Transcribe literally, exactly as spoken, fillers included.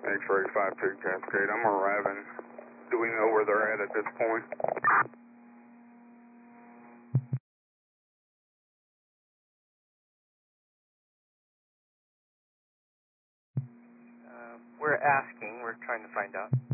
X-ray five two Cascade, I'm arriving. Do we know where they're at at this point? Uh, we're asking, we're trying to find out.